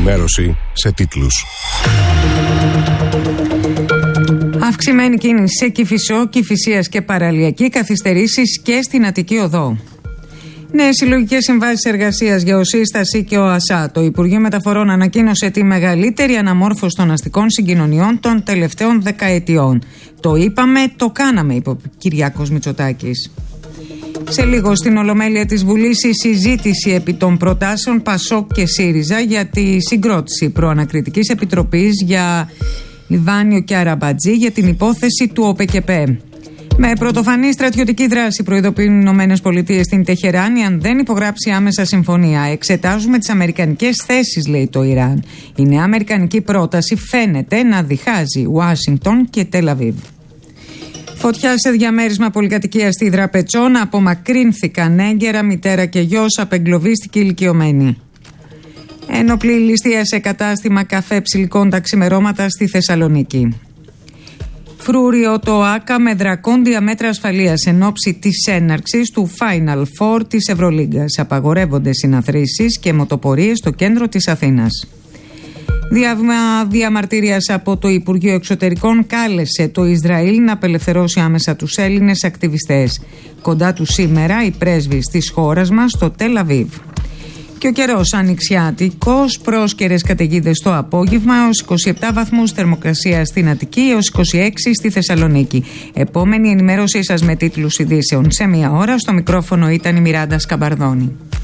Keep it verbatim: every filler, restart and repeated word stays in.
Ενημέρωση σε τίτλους. Αυξημένη κίνηση σε Κηφισό, Κηφισίας και παραλιακή, καθυστερήσεις και στην Αττική Οδό. Νέες συλλογικές συμβάσεις εργασίας για οσύσταση και ΟΑΣΑ. Το Υπουργείο Μεταφορών ανακοίνωσε τη μεγαλύτερη αναμόρφωση των αστικών συγκοινωνιών των τελευταίων δεκαετιών. Το είπαμε, το κάναμε, είπε ο Κυριάκος Μητσοτάκης. Σε λίγο στην Ολομέλεια της Βουλής η συζήτηση επί των προτάσεων Πασόκ και ΣΥΡΙΖΑ για τη συγκρότηση προανακριτικής επιτροπής για Λιβάνιο και Αραμπατζή για την υπόθεση του ΟΠΕΚΕΠΕ. Με πρωτοφανή στρατιωτική δράση προειδοποιούν οι Ηνωμένες Πολιτείες στην Τεχεράνη αν δεν υπογράψει άμεσα συμφωνία. Εξετάζουμε τις αμερικανικές θέσεις, λέει το Ιράν. Η νέα αμερικανική πρόταση φαίνεται να διχάζει Ουάσιγκτον και Τελαβίβ. Φωτιά σε διαμέρισμα πολυκατοικίας στη Δραπετσόνα, απομακρύνθηκαν έγκαιρα μητέρα και γιος, απεγκλωβίστηκε ηλικιωμένη. Ένοπλη ληστεία σε κατάστημα καφέ ψηλικών τα ξημερώματα στη Θεσσαλονίκη. Φρούριο το ΆΚΑ με δρακόντια μέτρα ασφαλείας εν ώψη της έναρξης του Final Four της Ευρωλίγκας. Απαγορεύονται συναθρήσεις και μοτοπορίες στο κέντρο της Αθήνας. Διάβημα διαμαρτυρίας από το Υπουργείο Εξωτερικών κάλεσε το Ισραήλ να απελευθερώσει άμεσα τους Έλληνες ακτιβιστές. Κοντά του σήμερα οι πρέσβεις της χώρας μας στο Τελ Αβίβ. Και ο καιρός ανοιξιάτικος, πρόσκαιρες καταιγίδες το απόγευμα, έως είκοσι επτά βαθμούς θερμοκρασία στην Αττική, έως είκοσι έξι στη Θεσσαλονίκη. Επόμενη ενημέρωσή σας με τίτλους ειδήσεων σε μία ώρα. Στο μικρόφωνο ήταν η Μιράντα Σκαμπαρδόνη.